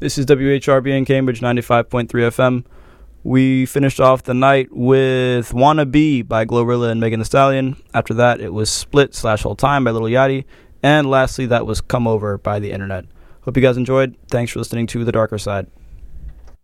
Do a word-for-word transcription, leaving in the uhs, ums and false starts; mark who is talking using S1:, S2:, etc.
S1: This is W H R B in Cambridge, ninety-five point three F M. We finished off the night with Wanna Be by Glorilla and Megan Thee Stallion. After that, it was Split slash Whole Time by Lil Yachty. And lastly, that was Come Over by The Internet. Hope you guys enjoyed. Thanks for listening to The Darker Side.